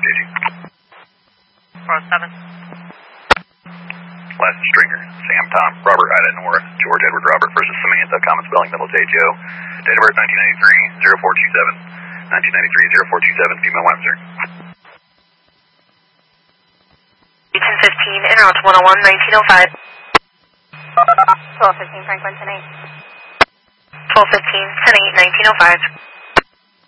JG. 407. Last Stringer, Sam, Tom, Robert, Ida, North, George, Edward, Robert versus Samantha, common spelling, middle day, Joe. Date of birth 1993, 0427. 1993, 0427, female officer. 1815, interrupt 101, 1905. 1215, Franklin, 10-8. 1215, 10-8, 1905.